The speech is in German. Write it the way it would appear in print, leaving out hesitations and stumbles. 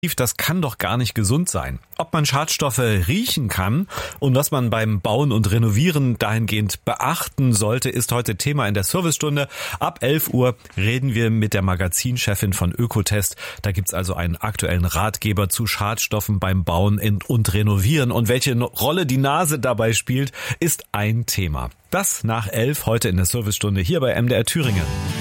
Das kann doch gar nicht gesund sein. Ob man Schadstoffe riechen kann und was man beim Bauen und Renovieren dahingehend beachten sollte, ist heute Thema in der Servicestunde. Ab 11 Uhr reden wir mit der Magazinchefin von Ökotest. Da gibt's also einen aktuellen Ratgeber zu Schadstoffen beim Bauen und Renovieren. Und welche Rolle die Nase dabei spielt, ist ein Thema. Das nach 11 heute in der Servicestunde hier bei MDR Thüringen.